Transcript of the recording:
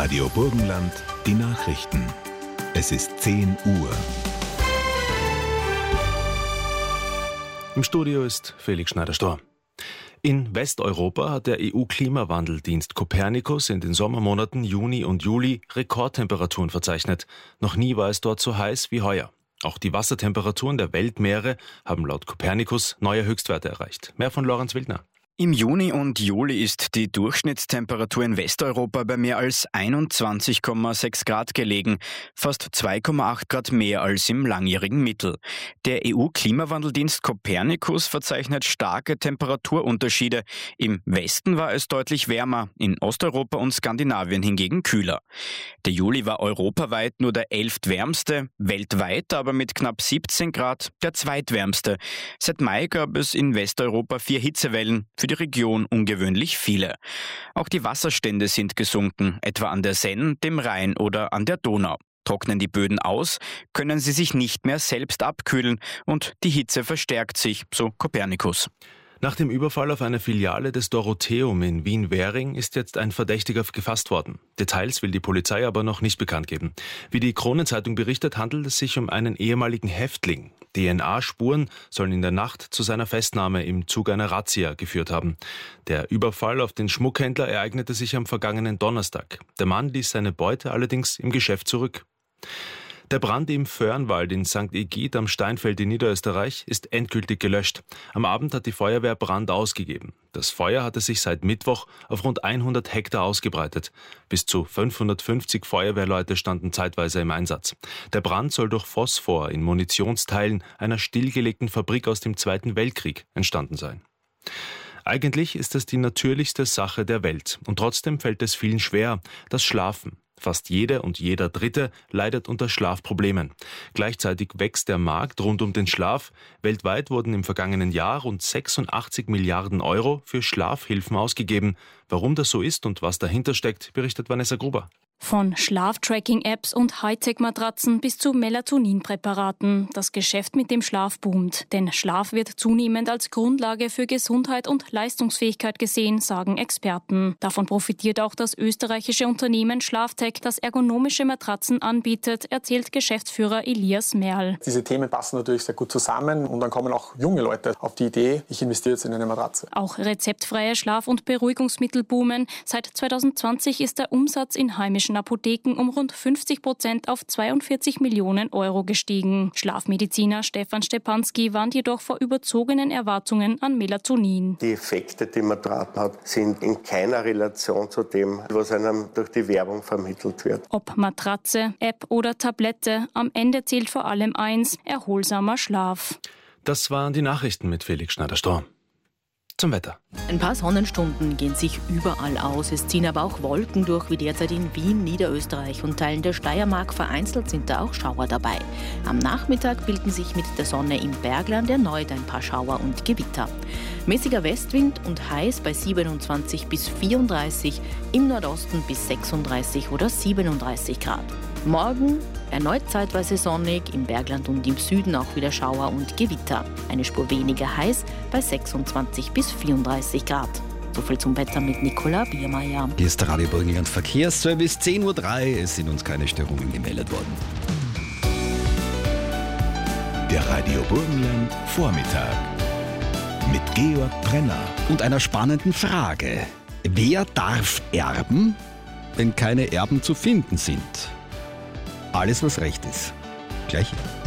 Radio Burgenland, die Nachrichten. Es ist 10 Uhr. Im Studio ist Felix Schneider-Storr. In Westeuropa hat der EU-Klimawandeldienst Copernicus in den Sommermonaten Juni und Juli Rekordtemperaturen verzeichnet. Noch nie war es dort so heiß wie heuer. Auch die Wassertemperaturen der Weltmeere haben laut Copernicus neue Höchstwerte erreicht. Mehr von Lorenz Wildner. Im Juni und Juli ist die Durchschnittstemperatur in Westeuropa bei mehr als 21,6 Grad gelegen, fast 2,8 Grad mehr als im langjährigen Mittel. Der EU-Klimawandeldienst Copernicus verzeichnet starke Temperaturunterschiede. Im Westen war es deutlich wärmer, in Osteuropa und Skandinavien hingegen kühler. Der Juli war europaweit nur der 11. wärmste, weltweit aber mit knapp 17 Grad der zweitwärmste. Seit Mai gab es in Westeuropa 4 Hitzewellen, für die Region ungewöhnlich viele. Auch die Wasserstände sind gesunken, etwa an der Senn, dem Rhein oder an der Donau. Trocknen die Böden aus, können sie sich nicht mehr selbst abkühlen und die Hitze verstärkt sich, so Copernicus. Nach dem Überfall auf eine Filiale des Dorotheum in Wien-Währing ist jetzt ein Verdächtiger gefasst worden. Details will die Polizei aber noch nicht bekannt geben. Wie die Kronenzeitung berichtet, handelt es sich um einen ehemaligen Häftling. DNA-Spuren sollen in der Nacht zu seiner Festnahme im Zug einer Razzia geführt haben. Der Überfall auf den Schmuckhändler ereignete sich am vergangenen Donnerstag. Der Mann ließ seine Beute allerdings im Geschäft zurück. Der Brand im Föhrenwald in St. Egid am Steinfeld in Niederösterreich ist endgültig gelöscht. Am Abend hat die Feuerwehr Brand ausgegeben. Das Feuer hatte sich seit Mittwoch auf rund 100 Hektar ausgebreitet. Bis zu 550 Feuerwehrleute standen zeitweise im Einsatz. Der Brand soll durch Phosphor in Munitionsteilen einer stillgelegten Fabrik aus dem Zweiten Weltkrieg entstanden sein. Eigentlich ist es die natürlichste Sache der Welt. Und trotzdem fällt es vielen schwer, das Schlafen. Fast jede und jeder Dritte leidet unter Schlafproblemen. Gleichzeitig wächst der Markt rund um den Schlaf. Weltweit wurden im vergangenen Jahr rund 86 Milliarden Euro für Schlafhilfen ausgegeben. Warum das so ist und was dahinter steckt, berichtet Vanessa Gruber. Von Schlaftracking-Apps und Hightech-Matratzen bis zu Melatoninpräparaten. Das Geschäft mit dem Schlaf boomt. Denn Schlaf wird zunehmend als Grundlage für Gesundheit und Leistungsfähigkeit gesehen, sagen Experten. Davon profitiert auch das österreichische Unternehmen Schlaftech, das ergonomische Matratzen anbietet, erzählt Geschäftsführer Elias Merl. Diese Themen passen natürlich sehr gut zusammen und dann kommen auch junge Leute auf die Idee, ich investiere jetzt in eine Matratze. Auch rezeptfreie Schlaf- und Beruhigungsmittel boomen. Seit 2020 ist der Umsatz in heimischen Apotheken um rund 50% auf 42 Millionen Euro gestiegen. Schlafmediziner Stefan Stepanski warnt jedoch vor überzogenen Erwartungen an Melatonin. Die Effekte, die man dran hat, sind in keiner Relation zu dem, was einem durch die Werbung vermittelt wird. Ob Matratze, App oder Tablette, am Ende zählt vor allem eins: erholsamer Schlaf. Das waren die Nachrichten mit Felix Schneider-Storr. Zum Wetter. Ein paar Sonnenstunden gehen sich überall aus. Es ziehen aber auch Wolken durch, wie derzeit in Wien, Niederösterreich und Teilen der Steiermark. Vereinzelt sind da auch Schauer dabei. Am Nachmittag bilden sich mit der Sonne im Bergland erneut ein paar Schauer und Gewitter. Mäßiger Westwind und heiß bei 27 bis 34, im Nordosten bis 36 oder 37 Grad. Morgen erneut zeitweise sonnig, im Bergland und im Süden auch wieder Schauer und Gewitter. Eine Spur weniger heiß bei 26 bis 34 Grad. Soviel zum Wetter mit Nicola Biermeier. Hier ist der Radio Burgenland Verkehrsservice, 10:03 Uhr. Es sind uns keine Störungen gemeldet worden. Der Radio Burgenland Vormittag mit Georg Brenner Und einer spannenden Frage. Wer darf erben, wenn keine Erben zu finden sind? Alles, was recht ist. Gleich hier.